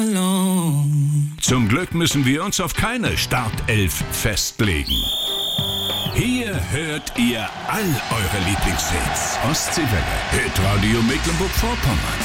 Zum Glück müssen wir uns auf keine Startelf festlegen. Hier hört ihr all eure Lieblingshits. Ostseewelle, Hitradio Mecklenburg-Vorpommern.